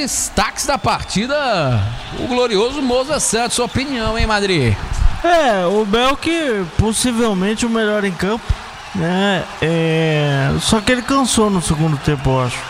destaques da partida, o glorioso Moza Santos. Sua opinião, hein, Madri? O Belk possivelmente o melhor em campo, né? Só que ele cansou no segundo tempo, eu acho.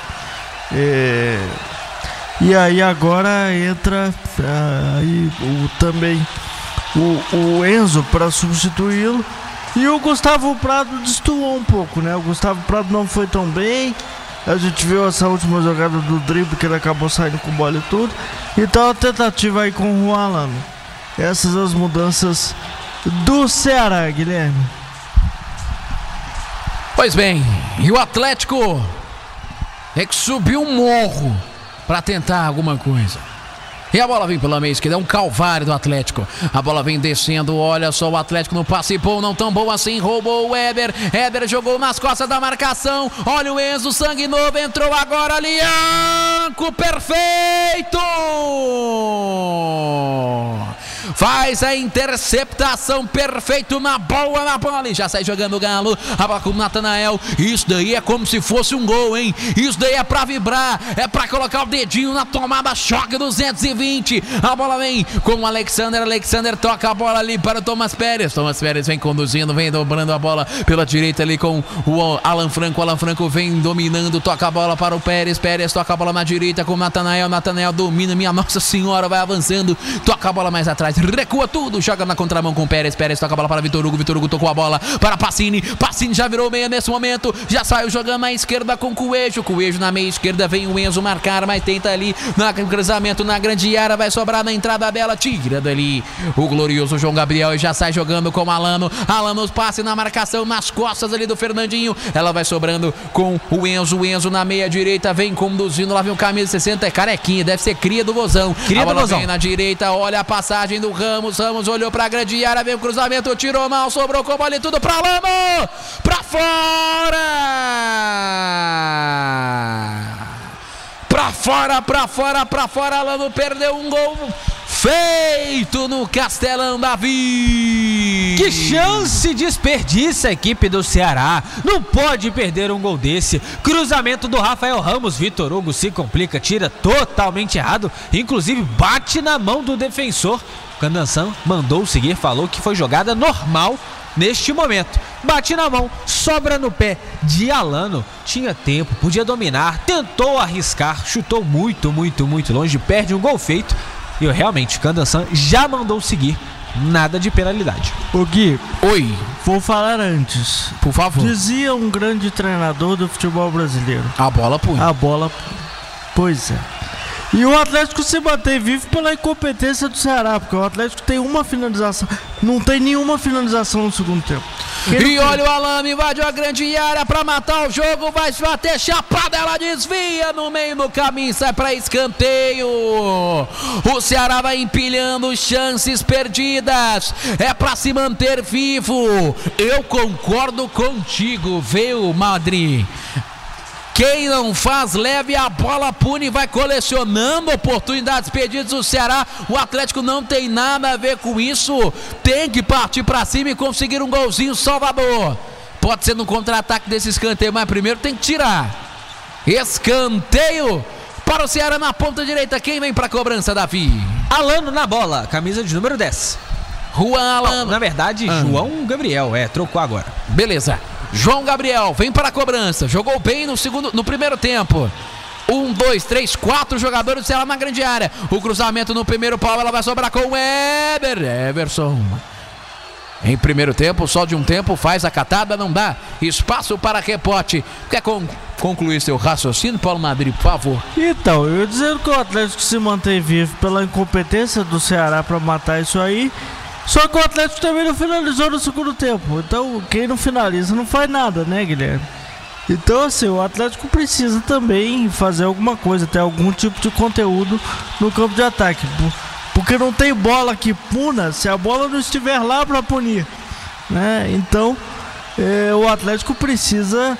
E aí agora entra também o Enzo para substituí-lo. E o Gustavo Prado destoou um pouco, né? O Gustavo Prado não foi tão bem. A gente viu essa última jogada do drible que ele acabou saindo com bola e tudo. Então a tentativa aí com o Juan Alano. Essas as mudanças do Ceará, Guilherme. Pois bem, e o Atlético é que subiu um morro para tentar alguma coisa. E a bola vem pela meia esquerda, é um calvário do Atlético. A bola vem descendo, olha só o Atlético no passe bom, não tão bom assim, roubou o Éder. Éder jogou nas costas da marcação, olha o Enzo, sangue novo, entrou agora, Lianco, perfeito! Faz a interceptação, perfeito na bola e já sai jogando o Galo. A bola com o Natanael. Isso daí é como se fosse um gol, hein? Isso daí é pra vibrar, é pra colocar o dedinho na tomada, choque 220. A bola vem com o Alexander toca a bola ali para o Thomas Pérez. Thomas Pérez vem conduzindo, vem dobrando a bola pela direita ali com o Alan Franco vem dominando, toca a bola para o Pérez toca a bola na direita com o Natanael domina, minha Nossa Senhora, vai avançando, toca a bola mais atrás, recua tudo, joga na contramão com o Pérez toca a bola para Vitor Hugo tocou a bola para Pacini já virou meia nesse momento, já saiu jogando na esquerda com Coelho na meia esquerda, vem o Enzo marcar, mas tenta ali no cruzamento na grande área, vai sobrar na entrada dela, tira dali o glorioso João Gabriel e já sai jogando com Alano passe na marcação, nas costas ali do Fernandinho, ela vai sobrando com o Enzo na meia direita, vem conduzindo, lá vem o camisa 60, é carequinha, deve ser cria do Vozão, a bola vem na direita, olha a passagem do Ramos olhou pra grande área, veio o cruzamento, tirou mal, sobrou com a bola e tudo pra Alano, pra fora! Pra fora, Alano perdeu um gol feito no Castelão, Davi. Que chance desperdiça a equipe do Ceará, não pode perder um gol desse. Cruzamento do Rafael Ramos, Vitor Hugo se complica, tira totalmente errado, inclusive bate na mão do defensor. Candansan mandou seguir, falou que foi jogada normal neste momento. Bate na mão, sobra no pé de Alano. Tinha tempo, podia dominar, tentou arriscar, chutou muito longe, perde um gol feito. E realmente, Candansan já mandou seguir, nada de penalidade. Ô Gui, oi, vou falar antes, por favor. Dizia um grande treinador do futebol brasileiro: a bola punha. Pois é. E o Atlético se mantém vivo pela incompetência do Ceará, porque o Atlético tem uma finalização, não tem nenhuma finalização no segundo tempo. E olha o Alano, invadiu a grande área pra matar o jogo, vai bater chapada, ela desvia no meio do caminho, sai pra escanteio. O Ceará vai empilhando chances perdidas, é pra se manter vivo. Eu concordo contigo, viu, Madri? Quem não faz, leve a bola, pune, vai colecionando oportunidades perdidas do Ceará. O Atlético não tem nada a ver com isso. Tem que partir pra cima e conseguir um golzinho salvador. Pode ser no contra-ataque desse escanteio, mas primeiro tem que tirar. Escanteio para o Ceará na ponta direita. Quem vem pra cobrança, Davi? Alano na bola, camisa de número 10. Juan Alano. Na verdade, João Gabriel, trocou agora. Beleza. João Gabriel vem para a cobrança, jogou bem no primeiro tempo. 1, 2, 3, 4 jogadores do Ceará na grande área. O cruzamento no primeiro pau, ela vai sobrar com o Everson. Em primeiro tempo, só de um tempo, faz a catada, não dá espaço para rebote. Quer concluir seu raciocínio, Paulo Madri, por favor? Então, eu dizendo que o Atlético se mantém vivo pela incompetência do Ceará para matar isso aí. Só que o Atlético também não finalizou no segundo tempo. Então, quem não finaliza não faz nada, né, Guilherme? Então, assim, o Atlético precisa também fazer alguma coisa, ter algum tipo de conteúdo no campo de ataque. Porque não tem bola que puna se a bola não estiver lá para punir, né? Então, o Atlético precisa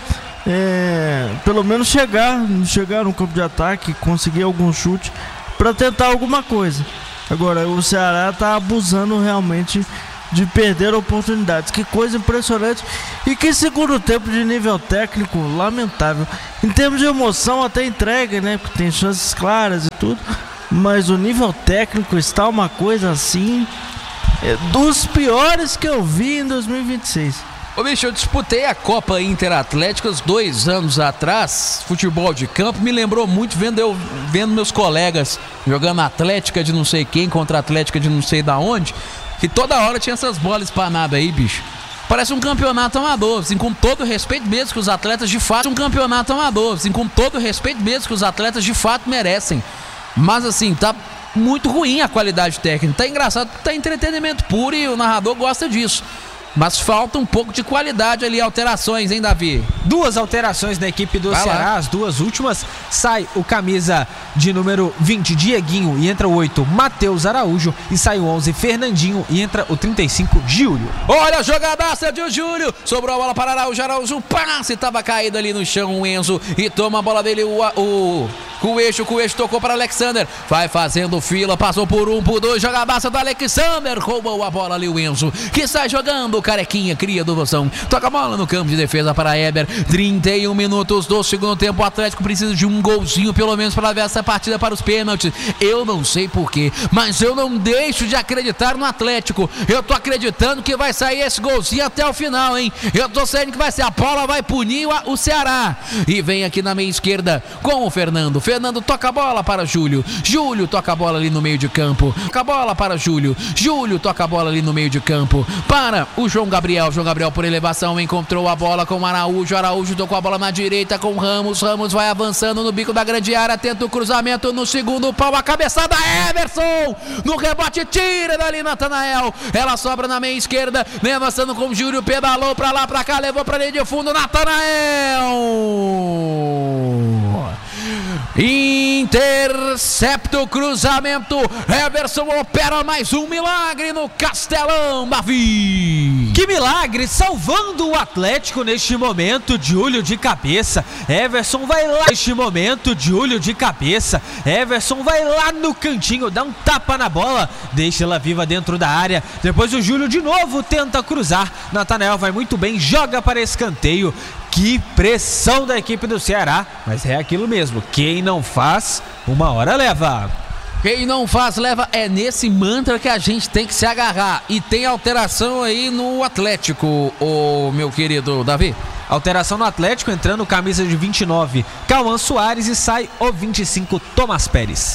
pelo menos chegar no campo de ataque, conseguir algum chute para tentar alguma coisa. Agora, o Ceará está abusando realmente de perder oportunidades. Que coisa impressionante. E que segundo tempo de nível técnico lamentável. Em termos de emoção até entrega, né? Porque tem chances claras e tudo. Mas o nível técnico está uma coisa assim, dos piores que eu vi em 2026. Ô bicho, eu disputei a Copa Interatléticas 2 anos atrás, futebol de campo, me lembrou muito vendo meus colegas jogando Atlética de não sei quem contra Atlética de não sei da onde, que toda hora tinha essas bolas espanadas aí, bicho. Parece um campeonato amador, assim, com todo respeito mesmo que os atletas de fato, um campeonato amador, assim, com todo respeito mesmo que os atletas de fato merecem. Mas assim, tá muito ruim a qualidade técnica, tá engraçado, tá entretenimento puro e o narrador gosta disso. Mas falta um pouco de qualidade ali, alterações, hein, Davi? 2 alterações na equipe do Ceará, as 2 últimas. Sai o camisa de número 20, Dieguinho, e entra o 8, Matheus Araújo. E sai o 11, Fernandinho, e entra o 35, Júlio. Olha a jogadaça de Júlio. Sobrou a bola para Araújo, Araújo, passe, tava caído ali no chão o Enzo. E toma a bola dele o Coelho tocou para Alexander. Vai fazendo fila, passou por 1, por 2, jogadaça do Alexander. Roubou a bola ali o Enzo, que sai jogando. Carequinha, cria do Voção. Toca a bola no campo de defesa para Eber. 31 minutos do segundo tempo. O Atlético precisa de um golzinho, pelo menos, para levar essa partida para os pênaltis. Eu não sei porquê, mas eu não deixo de acreditar no Atlético. Eu tô acreditando que vai sair esse golzinho até o final, hein? Eu tô saindo que vai ser. A bola vai punir o Ceará. E vem aqui na meia esquerda com o Fernando. Fernando toca a bola para Júlio. Júlio toca a bola ali no meio de campo. Toca a bola para Júlio. Júlio toca a bola ali no meio de campo para o João Gabriel por elevação, encontrou a bola com o Araújo. Araújo tocou a bola na direita com o Ramos. Ramos vai avançando no bico da grande área, tenta o cruzamento no segundo pau, a cabeçada, Everson no rebote, tira dali Natanael. Ela sobra na meia esquerda, vem avançando com o Júlio, pedalou pra lá, pra cá, levou pra linha de fundo, Natanael intercepta o cruzamento. Everson opera mais um milagre no Castelão, Davi. Que milagre, salvando o Atlético neste momento. Júlio de cabeça, Everson vai lá neste momento. Júlio de cabeça, Everson vai lá no cantinho, dá um tapa na bola, deixa ela viva dentro da área. Depois o Júlio de novo tenta cruzar. Natanael vai muito bem, joga para escanteio. Que pressão da equipe do Ceará, mas é aquilo mesmo, quem não faz, uma hora leva. Quem não faz, leva, é nesse mantra que a gente tem que se agarrar. E tem alteração aí no Atlético, meu querido Davi. Alteração no Atlético, entrando camisa de 29, Cauã Soares, e sai o 25, Tomás Pérez.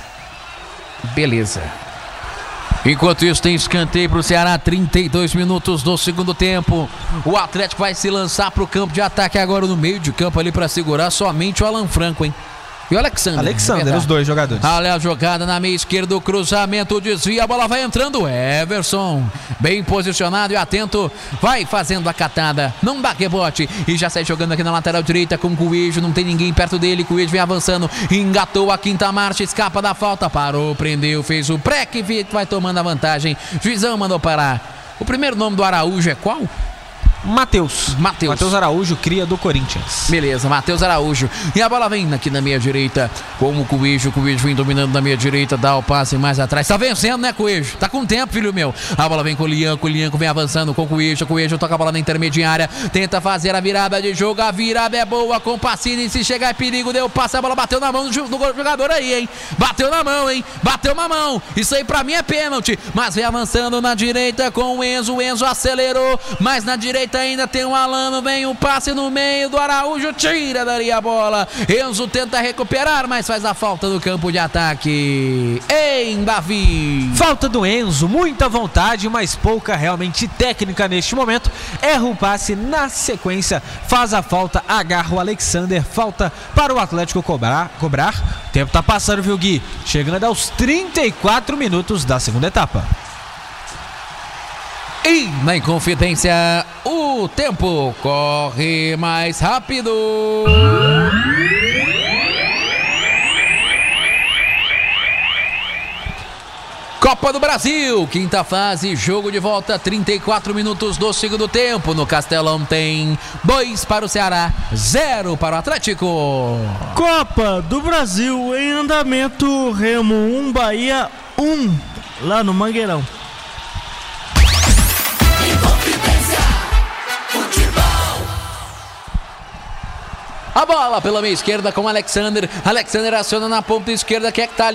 Beleza. Enquanto isso, tem escanteio para o Ceará, 32 minutos do segundo tempo. O Atlético vai se lançar para o campo de ataque agora no meio de campo ali para segurar somente o Alan Franco, hein? E o Alexander, os 2 jogadores. Olha a jogada na meia esquerda, o cruzamento, desvia, a bola vai entrando, Everson, bem posicionado e atento, vai fazendo a catada, não dá rebote, e já sai jogando aqui na lateral direita com o Coelho, não tem ninguém perto dele, Coelho vem avançando, engatou a quinta marcha, escapa da falta, parou, prendeu, fez o pré que vai tomando a vantagem, juizão mandou parar. O primeiro nome do Araújo é qual? Matheus Araújo, cria do Corinthians. Beleza, Matheus Araújo. E a bola vem aqui na meia direita com o Coelho. Coelho vem dominando na meia direita, dá o passe mais atrás. Tá vencendo, né, Coelho? Tá com tempo, filho meu. A bola vem com o Lianco vem avançando com o Coelho. Coelho toca a bola na intermediária, tenta fazer a virada de jogo. A virada é boa com o Pacini. Se chegar é perigo, deu passe, a bola bateu na mão do jogador aí, hein? Bateu na mão, hein? Bateu na mão. Isso aí pra mim é pênalti. Mas vem avançando na direita com o Enzo. O Enzo acelerou, mas na direita ainda tem o Alano, vem o passe no meio do Araújo, tira dali a bola. Enzo tenta recuperar, mas faz a falta no campo de ataque. Em Davi. Falta do Enzo, muita vontade, mas pouca realmente técnica neste momento. Erra o passe, na sequência faz a falta, agarra o Alexander. Falta para o Atlético cobrar. O tempo tá passando, viu, Gui? Chegando aos 34 minutos da segunda etapa. E na Inconfidência, o tempo corre mais rápido. Copa do Brasil, quinta fase, jogo de volta, 34 minutos do segundo tempo. No Castelão tem 2 para o Ceará, 0 para o Atlético. Copa do Brasil em andamento, Remo 1, Bahia 1, lá no Mangueirão. Bola pela meia esquerda com Alexander. Alexander aciona na ponta esquerda. Quem é que tá ali?